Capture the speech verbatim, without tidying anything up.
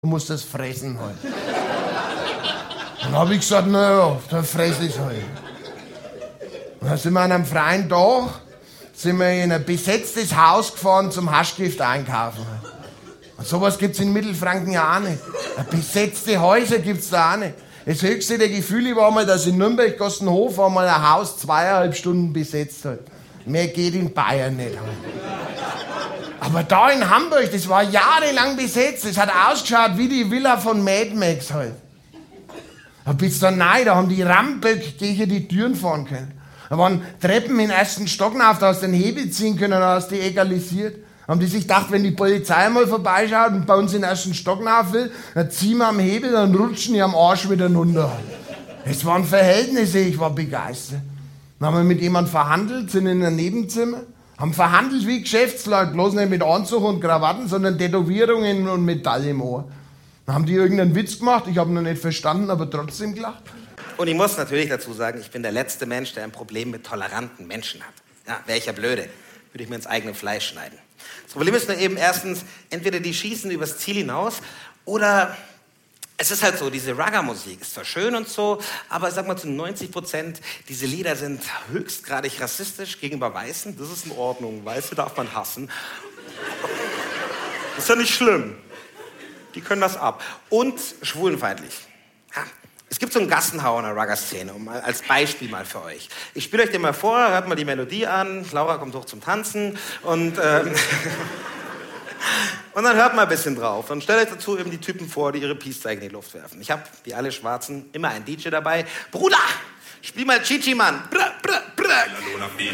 du musst das fressen halt. Dann hab ich gesagt, naja, dann fress ich's halt. Und dann sind wir an einem freien Tag, sind wir in ein besetztes Haus gefahren zum Haschgift einkaufen. Und sowas gibt's in Mittelfranken ja auch nicht. Besetzte Häuser gibt's da auch nicht. Das höchste der Gefühle war mal, dass in Nürnberg-Gossenhof einmal ein Haus zweieinhalb Stunden besetzt hat. Mehr geht in Bayern nicht. Aber da in Hamburg, das war jahrelang besetzt. Das hat ausgeschaut wie die Villa von Mad Max halt. Da bist du dann rein, da haben die Ramböck gegen die Türen fahren können. Da waren Treppen im ersten Stock auf, da hast du den Hebel ziehen können, da hast du die egalisiert. Haben die sich gedacht, wenn die Polizei mal vorbeischaut und bei uns in den ersten Stock rauf will, dann ziehen wir am Hebel, dann rutschen die am Arsch wieder runter. Das waren Verhältnisse, ich war begeistert. Dann haben wir mit jemandem verhandelt, sind in einem Nebenzimmer, haben verhandelt wie Geschäftsleute, bloß nicht mit Anzug und Krawatten, sondern Tätowierungen und Metall im Ohr. Dann haben die irgendeinen Witz gemacht, ich habe ihn noch nicht verstanden, aber trotzdem gelacht. Und ich muss natürlich dazu sagen, ich bin der letzte Mensch, der ein Problem mit toleranten Menschen hat. Ja, wäre ich ja blöde, würde ich mir ins eigene Fleisch schneiden. Das Problem ist nur eben erstens, entweder die schießen übers Ziel hinaus oder es ist halt so, diese Ragga-Musik ist zwar schön und so, aber ich sag mal zu neunzig Prozent, diese Lieder sind höchstgradig rassistisch gegenüber Weißen. Das ist in Ordnung, Weiße darf man hassen. Das ist ja nicht schlimm. Die können das ab. Und schwulenfeindlich. Ja. Es gibt so einen Gassenhauer in der Ragga-Szene, um mal als Beispiel mal für euch. Ich spiele euch den mal vor, hört mal die Melodie an, Laura kommt hoch zum Tanzen und, ähm, und dann hört mal ein bisschen drauf. Und stellt euch dazu eben die Typen vor, die ihre Peace-Zeichen in die Luft werfen. Ich habe, wie alle Schwarzen, immer einen D J dabei. Bruder, spiel mal Chichi, Mann. Brr, brr, brr.